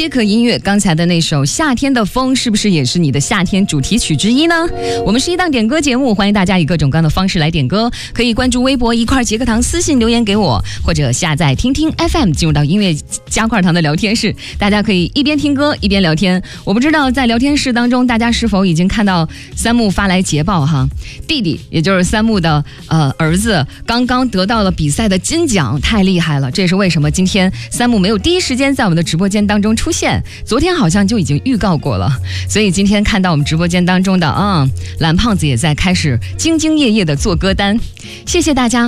接客音乐，刚才的那首《夏天的风》是不是也是你的夏天主题曲之一呢？我们是一档点歌节目，欢迎大家以各种各样的方式来点歌，可以关注微博一块杰课堂私信留言给我，或者下载听听 FM 进入到音乐加块堂的聊天室，大家可以一边听歌一边聊天。我不知道在聊天室当中大家是否已经看到三木发来捷报哈，弟弟也就是三木的儿子刚刚得到了比赛的金奖，太厉害了，这也是为什么今天三木没有第一时间在我们的直播间当中出现，昨天好像就已经预告过了，所以今天看到我们直播间当中的蓝胖子也在开始兢兢业业的做歌单，谢谢大家。